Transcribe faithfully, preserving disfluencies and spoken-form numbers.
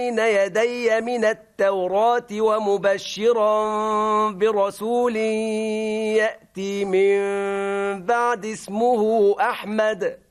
بين يدي من التوراة ومبشرا برسول يأتي من بعد اسمه أحمد